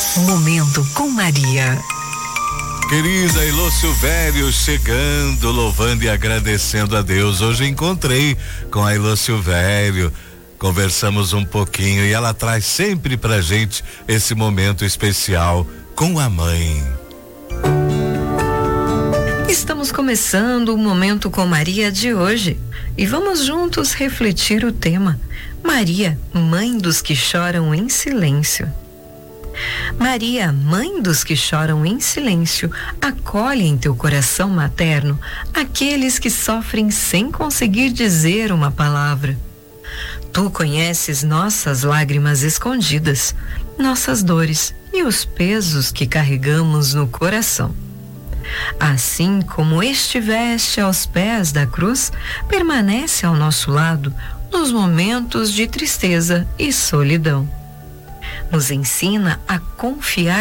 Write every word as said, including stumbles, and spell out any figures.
Momento com Maria. Querida Elô Silvério, chegando, louvando e agradecendo a Deus. Hoje encontrei com a Elô Silvério, conversamos um pouquinho e ela traz sempre pra gente esse momento especial com a mãe. Estamos começando o Momento com Maria de hoje e vamos juntos refletir o tema: Maria, mãe dos que choram em silêncio. Maria, mãe dos que choram em silêncio, acolhe em teu coração materno aqueles que sofrem sem conseguir dizer uma palavra. Tu conheces nossas lágrimas escondidas, nossas dores e os pesos que carregamos no coração. Assim como estiveste aos pés da cruz, permanece ao nosso lado nos momentos de tristeza e solidão. Nos ensina a confiar